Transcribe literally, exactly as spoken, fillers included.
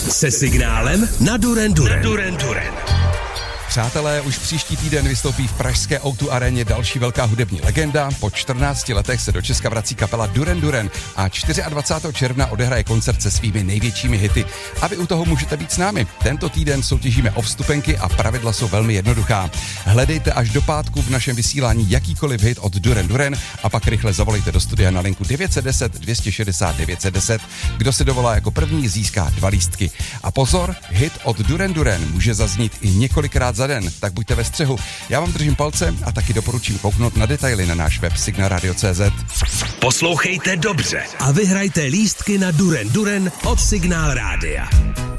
Se signálem na Duran Duran. Duran Duran. Přátelé, už příští týden vystoupí v pražské ó dva aréně další velká hudební legenda. Po čtrnácti letech se do Česka vrací kapela Duran Duran a dvacátého čtvrtého června odehraje koncert se svými největšími hity. A vy u toho můžete být s námi. Tento týden soutěžíme o vstupenky a pravidla jsou velmi jednoduchá. Hledejte až do pátku v našem vysílání jakýkoliv hit od Duran Duran a pak rychle zavolejte do studia na linku devět set deset dvě stě šedesát devět set deset. Kdo se dovolá jako první, získá dva lístky. A pozor, hit od Duran Duran může zaznít i několikrát za den, tak buďte ve střehu. Já vám držím palce a taky doporučím kouknout na detaily na náš web signal radio tečka cé zet. Poslouchejte dobře a vyhrajte lístky na Duran Duran od Signál Rádia.